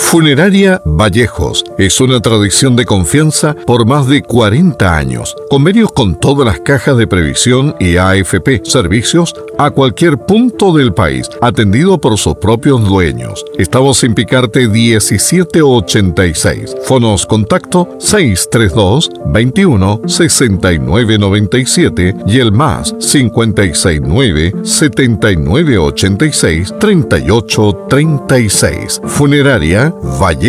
Funeraria Vallejos es una tradición de confianza por más de 40 años. Convenios con todas las cajas de previsión y AFP. Servicios a cualquier punto del país, atendido por sus propios dueños. Estamos en Picarte 1786. Fonos contacto 632 21 69 97 y el más 569 79 86 38 36. Funeraria Valle